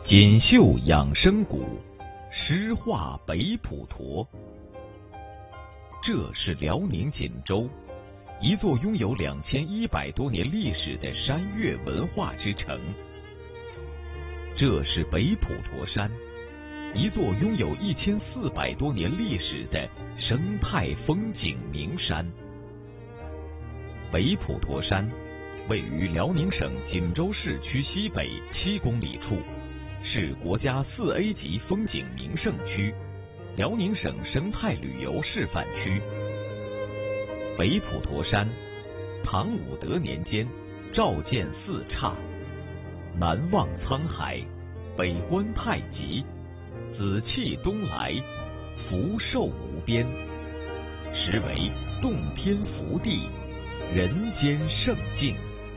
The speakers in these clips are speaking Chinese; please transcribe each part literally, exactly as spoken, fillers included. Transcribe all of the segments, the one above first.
锦绣养生谷，诗画北普陀。这是辽宁锦州，一座拥有两千一百多年历史的山岳文化之城。这是北普陀山，一座拥有一千四百多年历史的生态风景名山。北普陀山位于辽宁省锦州市区西北七公里处，是国家四 A 级风景名胜区，辽宁省生态旅游示范区。北普陀山，唐武德年间召见四刹，南望沧海，北观太极，紫气东来，福寿无边，实为洞天福地，人间胜境。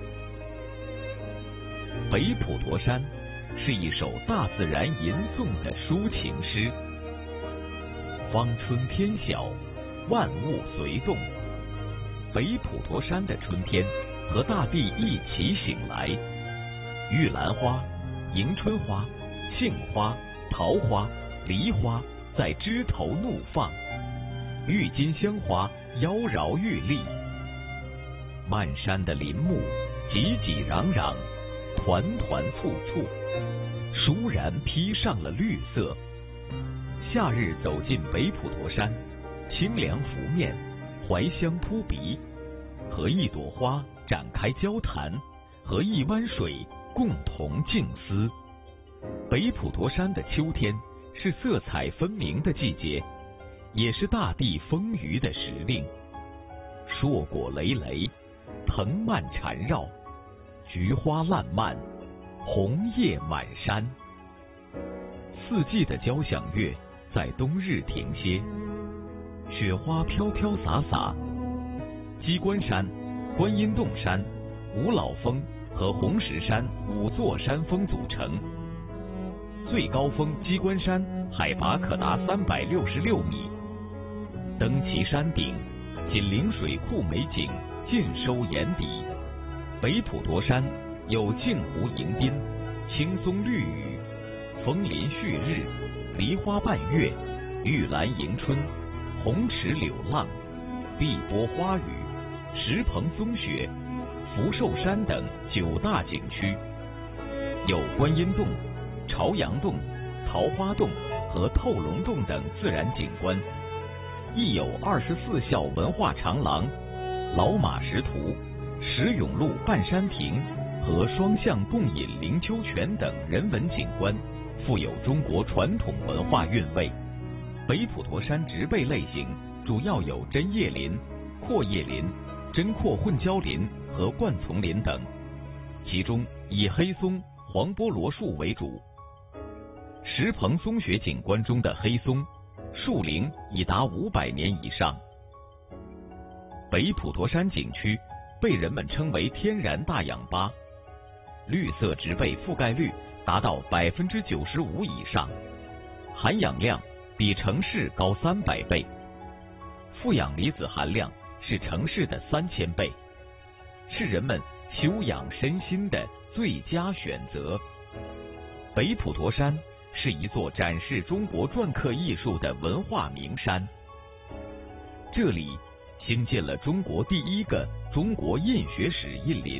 北普陀山是一首大自然吟诵的抒情诗。方春天晓，万物随动。北普陀山的春天和大地一起醒来，玉兰花、迎春花、杏花、桃花、梨花在枝头怒放，郁金香花妖娆郁丽。漫山的林木挤挤攘攘，团团簇簇，倏然披上了绿色。夏日走进北普陀山，清凉拂面，怀香扑鼻，和一朵花展开交谈，和一湾水共同静思。北普陀山的秋天是色彩分明的季节，也是大地丰腴的时令。硕果累累，藤蔓缠绕，菊花烂漫，红叶满山。四季的交响乐在冬日停歇，雪花飘飘洒洒。鸡冠山、观音洞山、五老峰和红石山五座山峰组成。最高峰鸡冠山海拔可达三百六十六米，登其山顶，紧邻水库美景尽收眼底。北普陀山有镜湖迎宾、青松绿雨、枫林旭日、梨花伴月、玉兰迎春、红池柳浪、碧波花雨、石棚松雪、福寿山等九大景区，有观音洞、朝阳洞、桃花洞和透龙洞等自然景观，亦有二十四孝文化长廊、老马识途、石永路半山亭和双向共饮灵丘泉等人文景观，富有中国传统文化韵味。北普陀山植被类型主要有针叶林、阔叶林、针阔混交林和灌丛林等，其中以黑松、黄菠萝树为主。石棚松雪景观中的黑松树龄已达五百年以上。北普陀山景区被人们称为天然大氧吧，绿色植被覆盖率达到百分之九十五以上，含氧量比城市高三百倍，负氧离子含量是城市的三千倍，是人们休养身心的最佳选择。北普陀山是一座展示中国篆刻艺术的文化名山，这里兴建了中国第一个中国印学史印林。